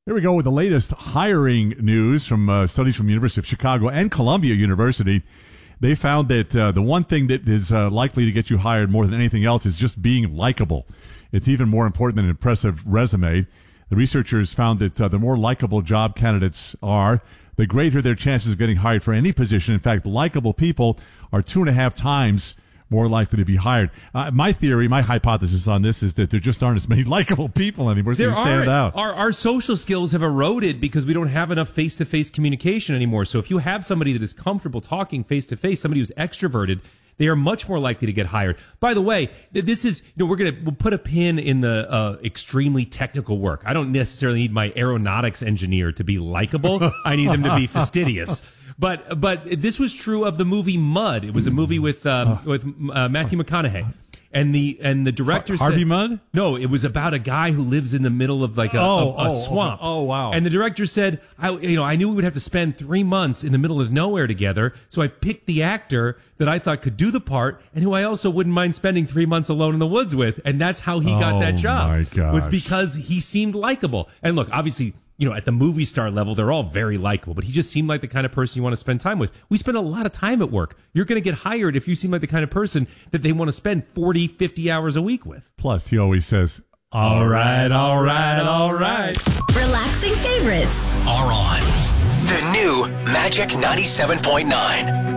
Here we go with the latest hiring news from studies from University of Chicago and Columbia University. They found that the one thing that is likely to get you hired more than anything else is just being likable. It's even more important than an impressive resume. The researchers found that the more likable job candidates are, the greater their chances of getting hired for any position. In fact, likable people are 2.5 times more likely to be hired. My theory, my hypothesis on this is that there just aren't as many likable people anymore, so you stand out. Our social skills have eroded because we don't have enough face-to-face communication anymore. So if you have somebody that is comfortable talking face-to-face, somebody who's extroverted, they are much more likely to get hired. By the way, this is, we'll put a pin in the extremely technical work. I don't necessarily need my aeronautics engineer to be likable. I need them to be fastidious. But this was true of the movie Mud. It was a movie with Matthew McConaughey. And the director said, Harvey Mudd? No, it was about a guy who lives in the middle of like a swamp. Oh, wow. And the director said, I knew we would have to spend 3 months in the middle of nowhere together. So I picked the actor that I thought could do the part and who I also wouldn't mind spending 3 months alone in the woods with. And that's how he got that job. My gosh. Was because he seemed likable. And look, obviously, at the movie star level, they're all very likable, but he just seemed like the kind of person you want to spend time with. We spend a lot of time at work. You're going to get hired if you seem like the kind of person that they want to spend 40, 50 hours a week with. Plus, he always says, all right, all right, all right. Relaxing favorites are on the new Magic 97.9.